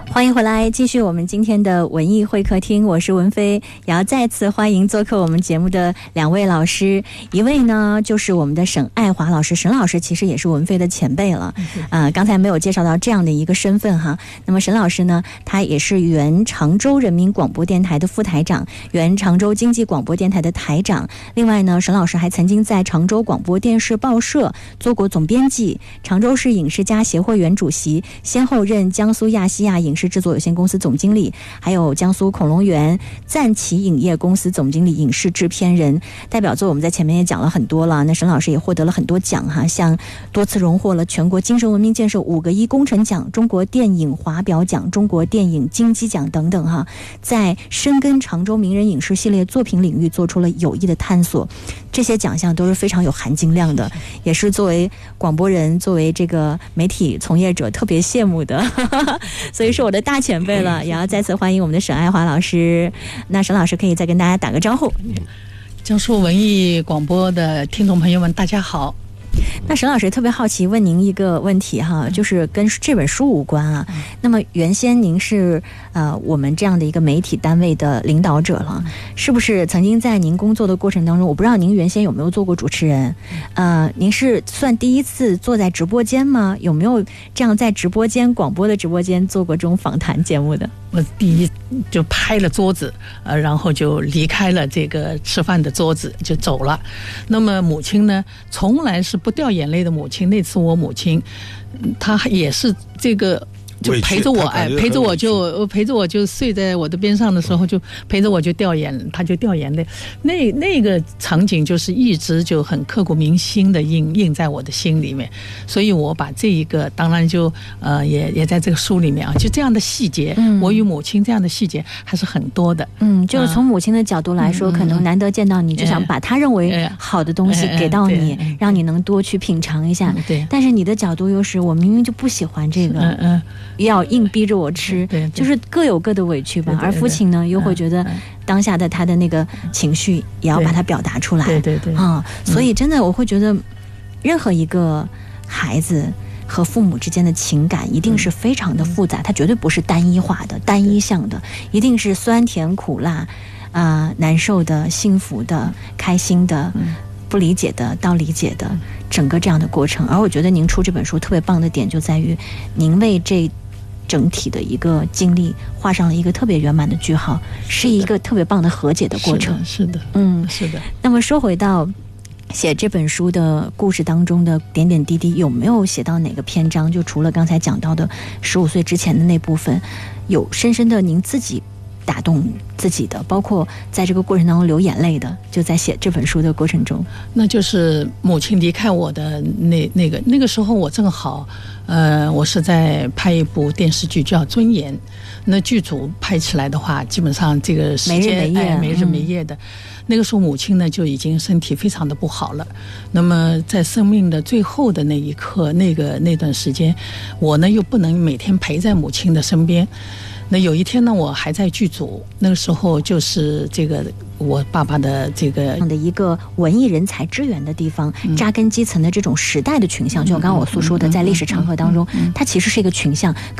欢迎回来，继续我们今天的文艺会客厅，我是文飞，也要再次欢迎做客我们节目的两位老师，一位呢就是我们的沈爱华老师，沈老师其实也是文飞的前辈了，刚才没有介绍到这样的一个身份哈。那么沈老师呢，他也是原常州人民广播电台的副台长，原常州经济广播电台的台长。另外呢，沈老师还曾经在常州广播电视报社做过总编辑，常州市影视家协会原主席，先后任江苏亚细亚影视制作有限公司总经理，还有江苏恐龙园赞奇影业公司总经理、影视制片人。代表作我们在前面也讲了很多了，那沈老师也获得了很多奖哈，像多次荣获了全国精神文明建设5个1工程奖、中国电影华表奖、中国电影金鸡奖等等哈，在深耕常州名人影视系列作品领域做出了有益的探索，这些奖项都是非常有含金量的，也是作为广播人、作为这个媒体从业者特别羡慕的所以是我的大前辈了，也要再次欢迎我们的沈爱华老师。那沈老师可以再跟大家打个招呼。 江苏文艺广播的听众朋友们大家好。 那沈老师特别好奇问您一个问题哈，就是跟这本书无关啊。那么原先您是我们这样的一个媒体单位的领导者了，是不是曾经在您工作的过程当中，我不知道您原先有没有做过主持人，您是算第一次坐在直播间吗？有没有这样在直播间广播的直播间做过这种访谈节目的？ 我第一就拍了桌子，然后就离开了这个吃饭的桌子就走了。那么母亲呢，从来是不掉眼泪的母亲。那次我母亲，她也是这个。就陪着我，陪着我就睡在我的边上的时候，就陪着我就他就掉眼泪。那个场景就是一直就很刻骨铭心的印在我的心里面。所以我把这一个，当然就也在这个书里面啊，就这样的细节，我与母亲这样的细节还是很多的。就是从母亲的角度来说，可能难得见到你，就想把她认为好的东西给到你，让你能多去品尝一下。对。但是你的角度又是我明明就不喜欢这个，要硬逼着我吃，就是各有各的委屈吧。而父亲呢，又会觉得当下的他的那个情绪也要把它表达出来。所以真的我会觉得，任何一个孩子和父母之间的情感一定是非常的复杂，它绝对不是单一化的、单一项的，一定是酸甜苦辣难受的、幸福的、开心的、不理解的到理解的，整个这样的过程。而我觉得您出这本书特别棒的点就在于，您为这整体的一个经历画上了一个特别圆满的句号，是一个特别棒的和解的过程。 是的，是的。 那么说回到写这本书的故事当中的点点滴滴，有没有写到哪个篇章，就除了刚才讲到的15岁之前的那部分，有深深的您自己打动自己的，包括在这个过程当中流眼泪的，就在写这本书的过程中？ 那就是母亲离开我的那个时候，我正好我是在拍一部电视剧叫《尊严》，那剧组拍起来的话，基本上这个时间没日没夜的。那个时候母亲呢就已经身体非常的不好了。那么在生命的最后的那一刻，那段时间，我呢又不能每天陪在母亲的身边。那有一天呢，我还在剧组，那个时候就是这个我爸爸的这个一个文艺人才支援的地方，扎根基层的这种时代的群像，就像刚刚我所说的，在历史长河当中，它其实是一个群像。